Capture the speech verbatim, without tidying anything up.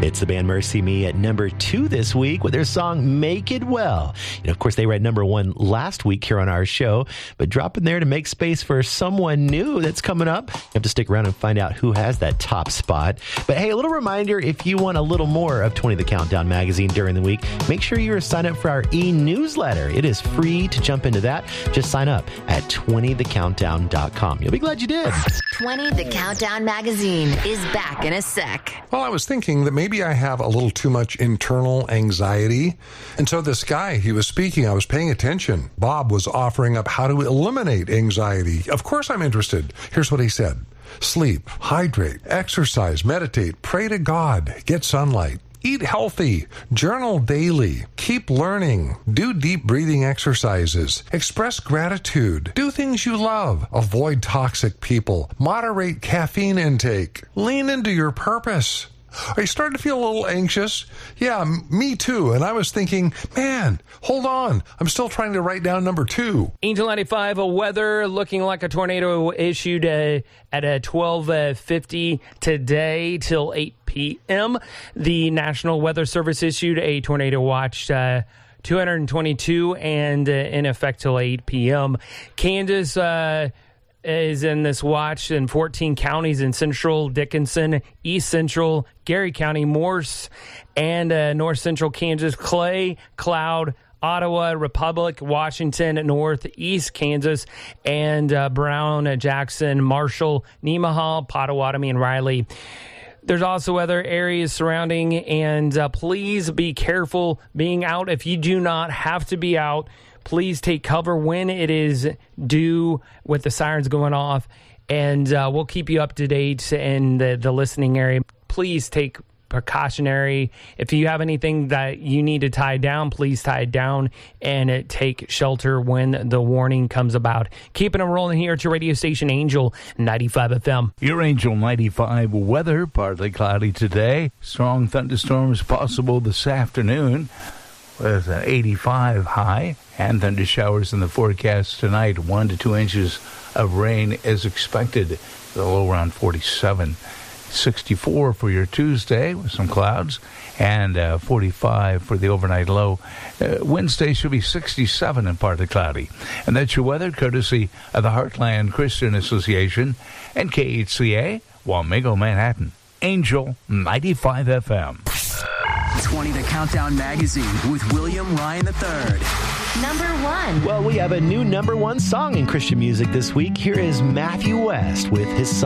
It's the band Mercy Me at number two this week with their song Make It Well. You know, of course, they were at number one last week here on our show, but drop in there to make space for someone new that's coming up. You have to stick around and find out who has that top spot. But hey, a little reminder, if you want a little more of twenty The Countdown magazine during the week, make sure you're signed up for our e-newsletter. It is free to jump into that. Just sign up at twenty the countdown dot com. You'll be glad you did. twenty The Countdown magazine is back in a sec. Well, I was thinking that maybe I have a little too much internal anxiety. And so this guy, he was speaking, I was paying attention. Bob was offering up how to eliminate anxiety. Of course I'm interested. Here's what he said. Sleep, hydrate, exercise, meditate, pray to God, get sunlight. Eat healthy, journal daily, keep learning, do deep breathing exercises, express gratitude, do things you love, avoid toxic people, moderate caffeine intake, lean into your purpose. Are you starting to feel a little anxious? Yeah, m- me too. And I was thinking, man, hold on. I'm still trying to write down number two. Angel ninety-five, a weather looking like a tornado issued uh, at uh, twelve fifty today till eight p.m. The National Weather Service issued a tornado watch uh, two hundred twenty-two and uh, in effect till eight p.m. Kansas uh, is in this watch in fourteen counties in central Dickinson, east central Gary County, Morse, and uh, north central Kansas, Clay, Cloud, Ottawa, Republic, Washington, northeast Kansas, and uh, Brown, uh, Jackson, Marshall, Nemaha, Pottawatomie, and Riley. There's also other areas surrounding, and uh, please be careful being out. If you do not have to be out, please take cover when it is due with the sirens going off, and uh, we'll keep you up to date in the, the listening area. Please take precautionary. If you have anything that you need to tie down, please tie it down and uh, take shelter when the warning comes about. Keeping it rolling here at your radio station, Angel ninety-five F M. Your Angel ninety-five weather, partly cloudy today. Strong thunderstorms possible this afternoon with an eighty-five high, and thunder showers in the forecast tonight. One to two inches of rain is expected. The low around forty-seven. sixty-four for your Tuesday with some clouds, and uh, forty-five for the overnight low. Uh, Wednesday should be sixty-seven and partly cloudy. And that's your weather, courtesy of the Heartland Christian Association and K H C A, Wamego, Manhattan. Angel ninety-five F M. twenty The Countdown magazine with William Ryan the third. Number one. Well, we have a new number one song in Christian music this week. Here is Matthew West with his song